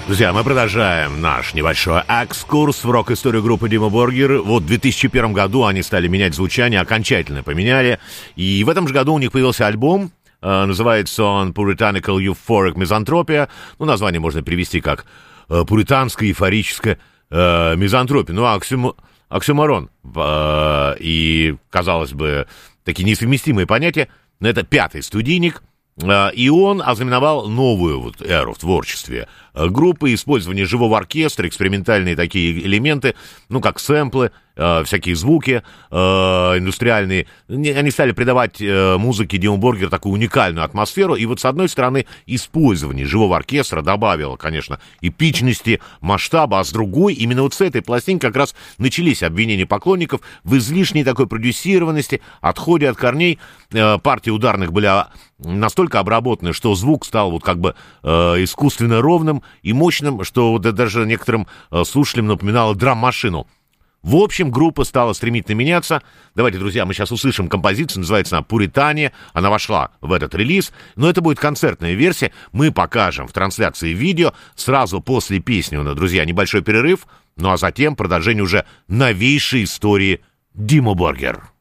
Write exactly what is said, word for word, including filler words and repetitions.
Друзья, мы продолжаем наш небольшой экскурс в рок-историю группы Dimmu Borgir. Вот в две тысячи первом году они стали менять звучание, окончательно поменяли. И в этом же году у них появился альбом. Э, называется он Puritanical Euphoric Misanthropia. Ну, название можно перевести как э, «Пуританская эйфорическая э, мизантропия». Ну, оксюм... оксюморон. Э, и, казалось бы, такие несовместимые понятия. Но это пятый студийник. И он ознаменовал новую вот эру в творчестве группы, использование живого оркестра, экспериментальные такие элементы, ну, как сэмплы, э, всякие звуки э, индустриальные. Они стали придавать э, музыке Dimmu Borgir такую уникальную атмосферу. И вот, с одной стороны, использование живого оркестра добавило, конечно, эпичности, масштаба, а с другой, именно вот с этой пластинки как раз начались обвинения поклонников в излишней такой продюсированности, отходе от корней. Э, партии ударных были настолько обработаны, что звук стал вот как бы э, искусственно ровным и мощным, что вот даже некоторым э, слушателям напоминало драм-машину. В общем, группа стала стремительно меняться. Давайте, друзья, мы сейчас услышим композицию, называется она «Пуритания». Она вошла в этот релиз, но это будет концертная версия. Мы покажем в трансляции видео сразу после песни. Друзья, небольшой перерыв, ну а затем продолжение уже новейшей истории Dimmu Borgir.